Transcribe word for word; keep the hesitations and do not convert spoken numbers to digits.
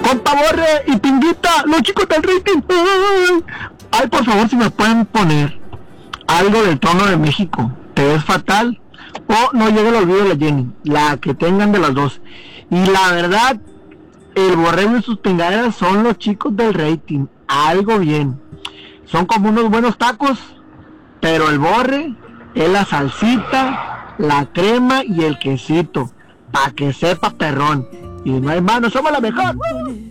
Compa Borre y Pinguita, los chicos del rating. Ay, ay, por favor, si me pueden poner algo del Trono de México. Te ves fatal. O no llega el olvido de la Jenny. La que tengan de las dos. Y la verdad, el Borrego y sus pingaderas son los chicos del rating. Algo bien. Son como unos buenos tacos. Pero el Borre es la salsita, la crema y el quesito. Pa' que sepa perrón. Y no hay mano, somos la mejor.